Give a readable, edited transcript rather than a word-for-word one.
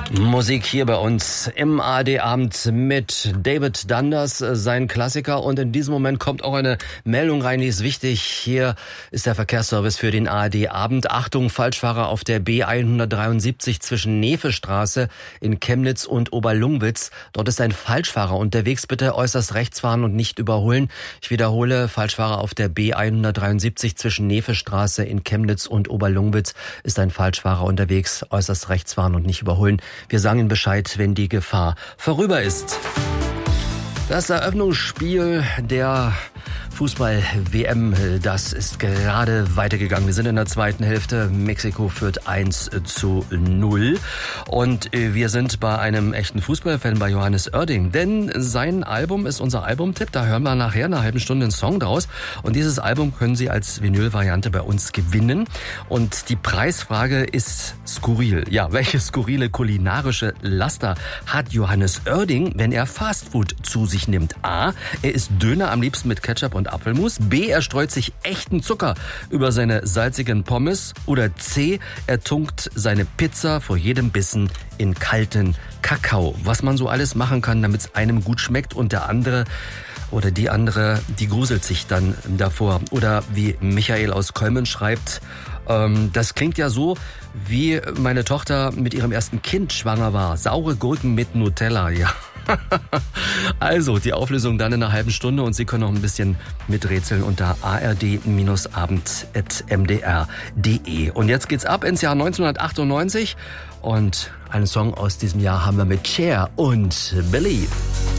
Musik hier bei uns im ARD-Abend mit David Dunders, sein Klassiker. Und in diesem Moment kommt auch eine Meldung rein, die ist wichtig. Hier ist der Verkehrsservice für den ARD-Abend. Achtung, Falschfahrer auf der B173 zwischen Nevestraße in Chemnitz und Oberlungwitz. Dort ist ein Falschfahrer unterwegs. Bitte äußerst rechts fahren und nicht überholen. Ich wiederhole, Falschfahrer auf der B173 zwischen Nevestraße in Chemnitz und Oberlungwitz ist ein Falschfahrer unterwegs. Äußerst rechts fahren und nicht überholen. Wir sagen Ihnen Bescheid, wenn die Gefahr vorüber ist. Das Eröffnungsspiel der Fußball-WM, das ist gerade weitergegangen. Wir sind in der zweiten Hälfte. Mexiko führt 1:0. Und wir sind bei einem echten Fußballfan, bei Johannes Oerding. Denn sein Album ist unser Albumtipp. Da hören wir nachher eine halbe Stunde einen Song draus. Und dieses Album können Sie als Vinyl-Variante bei uns gewinnen. Und die Preisfrage ist skurril. Ja, welche skurrile kulinarische Laster hat Johannes Oerding, wenn er Fastfood zu sich nimmt? A, er isst Döner am liebsten mit Ketchup und Apfelmus. B, er streut sich echten Zucker über seine salzigen Pommes. Oder C, er tunkt seine Pizza vor jedem Bissen in kalten Kakao. Was man so alles machen kann, damit es einem gut schmeckt und der andere oder die andere, die gruselt sich dann davor. Oder wie Michael aus Kölmen schreibt, das klingt ja so, wie meine Tochter mit ihrem ersten Kind schwanger war. Saure Gurken mit Nutella, ja. Also, die Auflösung dann in einer halben Stunde und Sie können noch ein bisschen miträtseln unter ard-abend@mdr.de. Und jetzt geht's ab ins Jahr 1998 und einen Song aus diesem Jahr haben wir mit Cher und Believe.